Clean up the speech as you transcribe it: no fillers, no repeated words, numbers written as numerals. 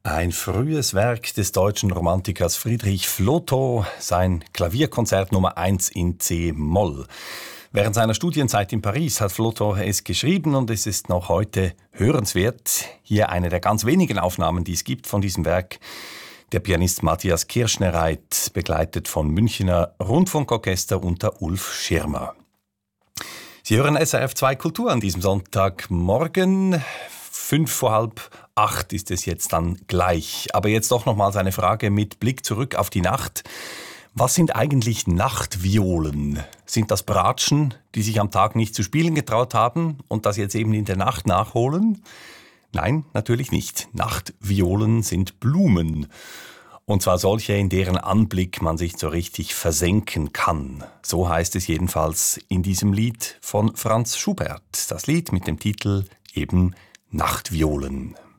Ein frühes Werk des deutschen Romantikers Friedrich Flotow, sein Klavierkonzert Nummer 1 in C-Moll. Während seiner Studienzeit in Paris hat Flotow es geschrieben und es ist noch heute hörenswert. Hier eine der ganz wenigen Aufnahmen, die es gibt von diesem Werk. Der Pianist Matthias Kirschnereit, begleitet von Münchner Rundfunkorchester unter Ulf Schirmer. Sie hören SRF 2 Kultur an diesem Sonntagmorgen. 7:45 ist es jetzt dann gleich. Aber jetzt doch nochmals eine Frage mit Blick zurück auf die Nacht. Was sind eigentlich Nachtviolen? Sind das Bratschen, die sich am Tag nicht zu spielen getraut haben und das jetzt eben in der Nacht nachholen? Nein, natürlich nicht. Nachtviolen sind Blumen. Und zwar solche, in deren Anblick man sich so richtig versenken kann. So heißt es jedenfalls in diesem Lied von Franz Schubert. Das Lied mit dem Titel eben Nachtviolen.